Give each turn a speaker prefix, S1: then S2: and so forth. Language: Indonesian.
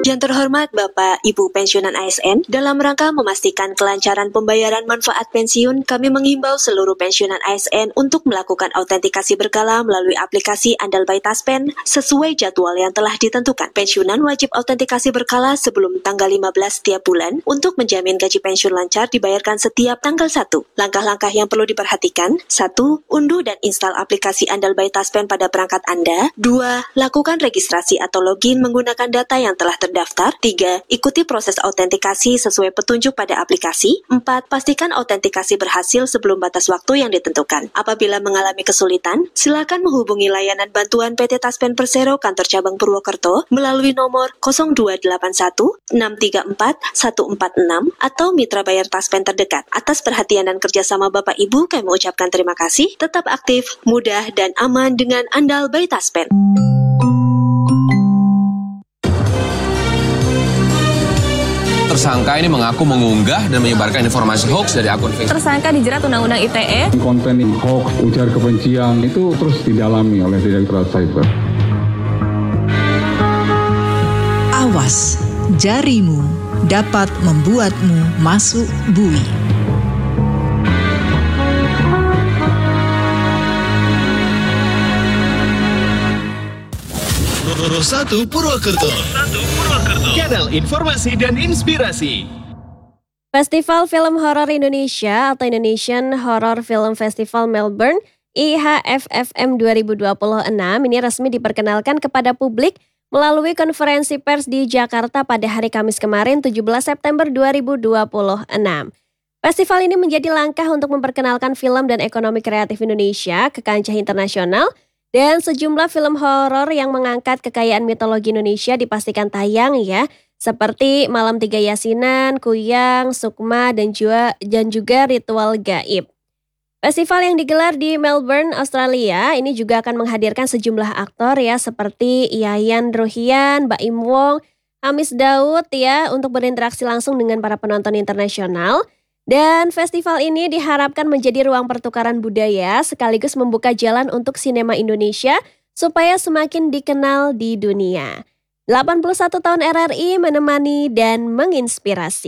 S1: Yang terhormat Bapak Ibu pensiunan ASN, dalam rangka memastikan kelancaran pembayaran manfaat pensiun, kami menghimbau seluruh pensiunan ASN untuk melakukan autentikasi berkala melalui aplikasi Andal by Taspen sesuai jadwal yang telah ditentukan. Pensiunan wajib autentikasi berkala sebelum tanggal 15 setiap bulan untuk menjamin gaji pensiun lancar dibayarkan setiap tanggal 1. Langkah-langkah yang perlu diperhatikan: 1. Unduh dan install aplikasi Andal by Taspen pada perangkat Anda. 2. Lakukan registrasi atau login menggunakan data yang telah terdaftar. 3. Ikuti proses autentikasi sesuai petunjuk pada aplikasi. 4. Pastikan autentikasi berhasil sebelum batas waktu yang ditentukan. Apabila mengalami kesulitan, silakan menghubungi layanan bantuan PT Taspen Persero kantor cabang Purwokerto melalui nomor 0281 634 146 atau mitra bayar Taspen terdekat. Atas perhatian dan kerjasama Bapak Ibu, kami mengucapkan terima kasih. Tetap aktif, mudah, dan aman dengan Andal by Taspen.
S2: Tersangka ini mengaku mengunggah dan menyebarkan informasi hoax dari akun Facebook.
S3: Tersangka dijerat Undang-Undang ITE.
S4: Konten hoax, ujar kebencian itu terus didalami oleh Direktorat Cyber.
S5: Awas, jarimu dapat membuatmu masuk bui.
S6: Nomor 1 Purwokerto. Kanal informasi dan inspirasi.
S3: Festival Film Horor Indonesia atau Indonesian Horror Film Festival Melbourne IHFFM 2026 ini resmi diperkenalkan kepada publik melalui konferensi pers di Jakarta pada hari Kamis kemarin 17 September 2026. Festival ini menjadi langkah untuk memperkenalkan film dan ekonomi kreatif Indonesia ke kancah internasional. Dan sejumlah film horor yang mengangkat kekayaan mitologi Indonesia dipastikan tayang ya, seperti Malam Tiga Yasinan, Kuyang, Sukma, dan juga Ritual Gaib. Festival yang digelar di Melbourne, Australia, ini juga akan menghadirkan sejumlah aktor ya, seperti Yayan Ruhian, Baim Wong, Hamis Daud ya, untuk berinteraksi langsung dengan para penonton internasional. Dan festival ini diharapkan menjadi ruang pertukaran budaya sekaligus membuka jalan untuk sinema Indonesia supaya semakin dikenal di dunia. 81 tahun RRI menemani dan menginspirasi.